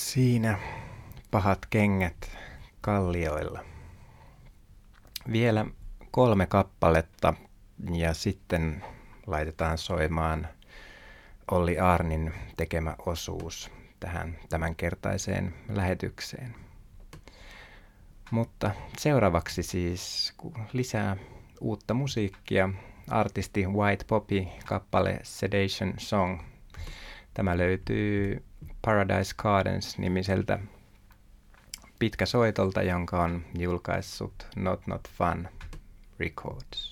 Siinä pahat kengät kallioilla. Vielä 3 kappaletta ja sitten laitetaan soimaan Olli Arnin tekemä osuus tähän tämänkertaiseen lähetykseen. Mutta seuraavaksi siis lisää uutta musiikkia. Artisti White Poppy kappale Sedation Song. Tämä löytyy Paradise Gardens-nimiseltä pitkäsoitolta, jonka on julkaissut Not Fun Records.